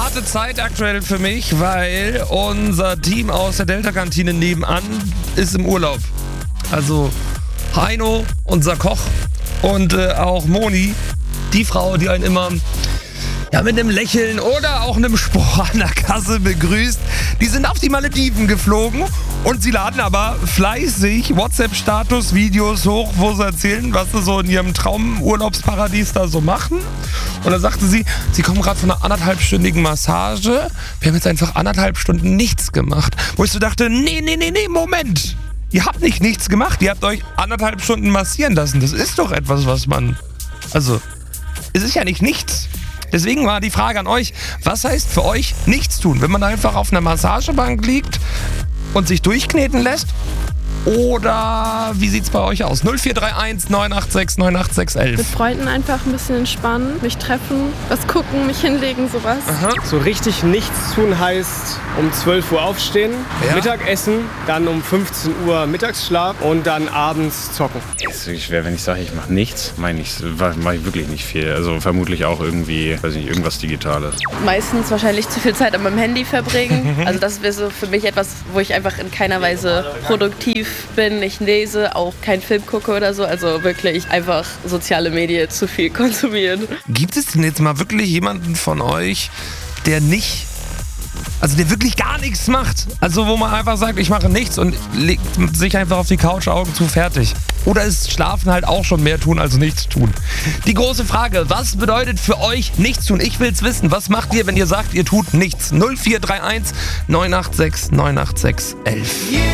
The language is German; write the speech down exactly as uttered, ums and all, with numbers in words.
Harte Zeit aktuell für mich, weil unser Team aus der Delta-Kantine nebenan ist im Urlaub. Also Heino, unser Koch, und äh, auch Moni, die Frau, die einen immer ja, mit einem Lächeln oder auch einem Spruch an der Kasse begrüßt. Die sind auf die Malediven geflogen und sie laden aber fleißig WhatsApp-Status-Videos hoch, wo sie erzählen, was sie so in ihrem Traumurlaubsparadies da so machen. Und dann sagte sie, sie kommen gerade von einer anderthalbstündigen Massage. Wir haben jetzt einfach anderthalb Stunden nichts gemacht. Wo ich so dachte, nee, nee, nee, nee, Moment. Ihr habt nicht nichts gemacht, ihr habt euch anderthalb Stunden massieren lassen. Das ist doch etwas, was man... Also, es ist ja nicht nichts. Deswegen war die Frage an euch, was heißt für euch nichts tun? Wenn man einfach auf einer Massagebank liegt und sich durchkneten lässt? Oder wie sieht's bei euch aus? null vier drei eins neun acht sechs neun acht sechs eins. Mit Freunden einfach ein bisschen entspannen, mich treffen, was gucken, mich hinlegen, sowas. Aha. So richtig nichts tun heißt um zwölf Uhr aufstehen, Ja. Mittagessen, dann um fünfzehn Uhr Mittagsschlaf und dann abends zocken. Es ist wirklich schwer, wenn ich sage, ich mache nichts, meine ich, mache ich wirklich nicht viel. Also vermutlich auch irgendwie, weiß nicht, irgendwas Digitales. Meistens wahrscheinlich zu viel Zeit an meinem Handy verbringen. Also das wäre so für mich etwas, wo ich einfach in keiner Weise produktiv bin. Ich lese, auch keinen Film gucke oder so. Also wirklich einfach soziale Medien zu viel konsumieren. Gibt es denn jetzt mal wirklich jemanden von euch, der nicht... Also der wirklich gar nichts macht. Also wo man einfach sagt, ich mache nichts und legt sich einfach auf die Couch, Augen zu, fertig. Oder ist Schlafen halt auch schon mehr tun als nichts tun? Die große Frage, was bedeutet für euch nichts tun? Ich will's wissen. Was macht ihr, wenn ihr sagt, ihr tut nichts? null vier drei eins neun acht sechs neun acht sechs eins eins.